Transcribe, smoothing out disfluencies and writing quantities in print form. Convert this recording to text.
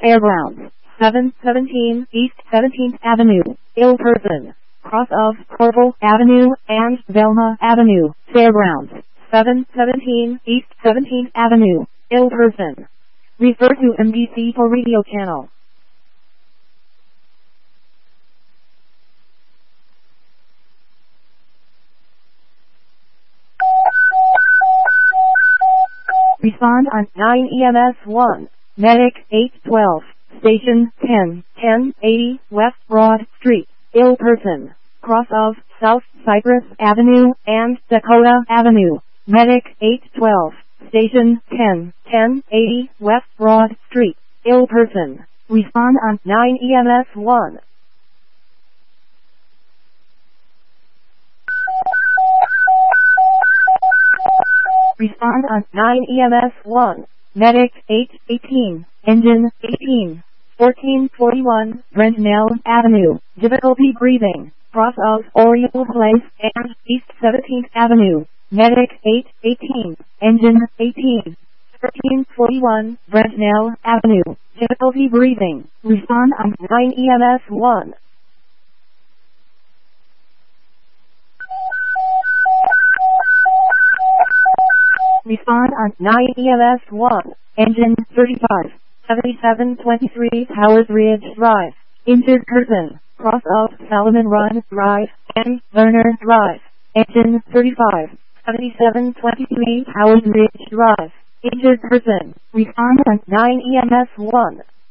Fairgrounds, 717 East 17th Avenue, ill person. Cross of Corval Avenue and Velma Avenue, Fairgrounds, 717 East 17th Avenue, ill person. Refer to MDC for radio channel. Respond on 9 EMS 1, Medic 812, Station 10, 1080 West Broad Street, ill person. Cross of South Cypress Avenue and Dakota Avenue, Medic 812, Station 10, 1080 West Broad Street, ill person. Respond on 9 EMS 1. Respond on 9 EMS 1, Medic 818, Engine 18, 1441, Brentnell Avenue, difficulty breathing, cross of Oriole Place and East 17th Avenue, Medic 818, Engine 18, 1341, Brentnell Avenue, difficulty breathing. Respond on 9 EMS 1. Respond on 9 EMS 1, Engine 35, 7723 Towers Ridge Drive, injured person, cross of Salomon Run Drive and Lerner Drive, Engine 35, 7723 Towers Ridge Drive, injured person. Respond on 9 EMS 1.